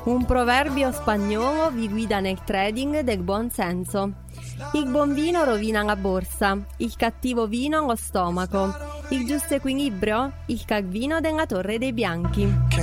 Un proverbio spagnolo vi guida nel trading del buon senso. Il buon vino rovina la borsa, il cattivo vino lo stomaco, il giusto equilibrio, il calvino della Torre dei Bianchi.